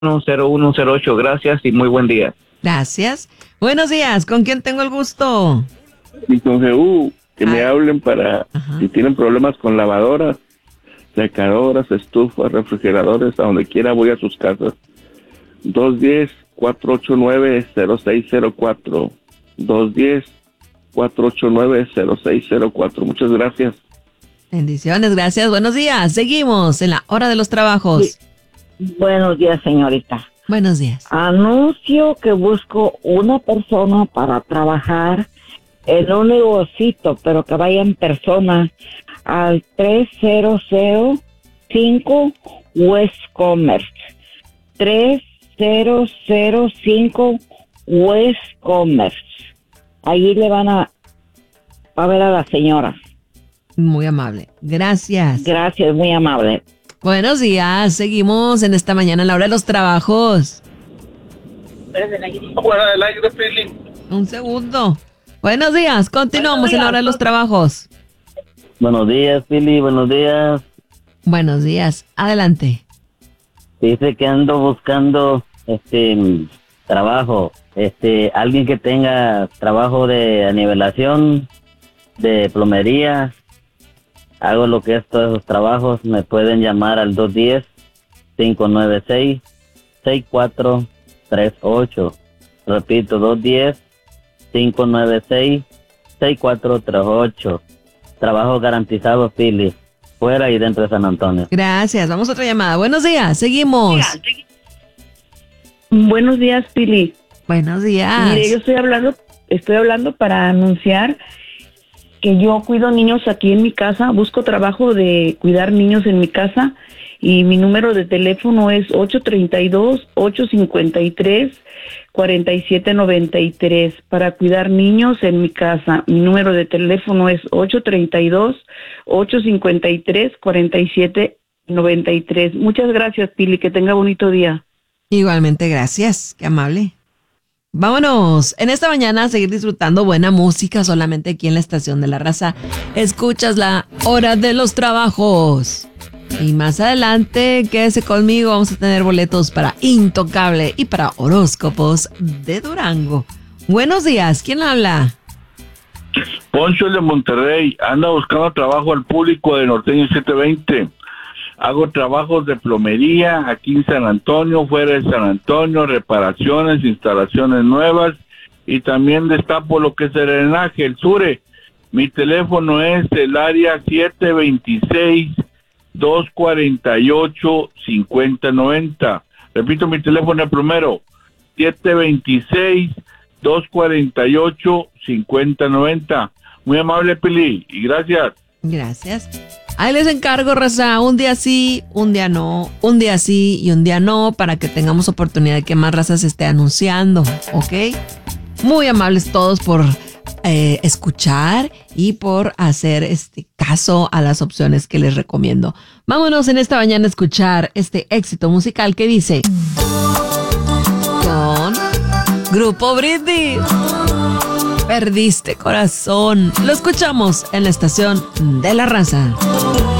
0108. Gracias y muy buen día. Gracias. Buenos días, ¿con quién tengo el gusto? Y con que me hablen para si tienen problemas con lavadoras, secadoras, estufas, refrigeradores, a donde quiera voy a sus casas. 210-489-0604. 210-489-0604. Muchas gracias. Bendiciones, gracias. Buenos días. Seguimos en la hora de los trabajos. Sí. Buenos días, señorita. Buenos días. Anuncio que busco una persona para trabajar en un negocito, pero que vaya en persona al 3005 West Commerce. 3005 West Commerce. Allí le van a ver a la señora. Muy amable. Gracias. Gracias, muy amable. Buenos días. Seguimos en esta mañana en la hora de los trabajos. Fuera del aire, Pili. Un segundo. Buenos días. Continuamos en la hora de los trabajos. Buenos días, Pili. Buenos días. Buenos días. Adelante. Dice que ando buscando trabajo. Alguien que tenga trabajo de nivelación, de plomería. Hago lo que es todos esos trabajos. Me pueden llamar al 210-596-6438. Repito, 210-596-6438. Trabajo garantizado, Pili. Fuera y dentro de San Antonio. Gracias. Vamos a otra llamada. Buenos días. Seguimos. Buenos días, Pili. Buenos días. Mire, yo estoy hablando para anunciar que yo cuido niños aquí en mi casa. Busco trabajo de cuidar niños en mi casa y mi número de teléfono es 832-853-4793 para cuidar niños en mi casa. Mi número de teléfono es 832-853-4793. Muchas gracias, Pili. Que tenga bonito día. Igualmente, gracias. Qué amable. Vámonos en esta mañana a seguir disfrutando buena música solamente aquí en la Estación de la Raza. Escuchas la hora de los trabajos. Y más adelante, quédese conmigo, vamos a tener boletos para Intocable y para Horóscopos de Durango. Buenos días, ¿quién habla? Poncho de Monterrey. Anda buscando trabajo al público de Norteño 720. Hago trabajos de plomería aquí en San Antonio, fuera de San Antonio, reparaciones, instalaciones nuevas y también destapo lo que es el drenaje, el SURE. Mi teléfono es el área 726-248-5090. Repito, mi teléfono es primero, 726-248-5090. Muy amable, Pili, y gracias. Gracias. Ahí les encargo, raza, un día sí, un día no, un día sí y un día no, para que tengamos oportunidad de que más razas se esté anunciando, ¿ok? Muy amables todos por escuchar y por hacer caso a las opciones que les recomiendo. Vámonos en esta mañana a escuchar este éxito musical que dice con Grupo Brindis. Perdiste corazón. Lo escuchamos en la Estación de la Raza.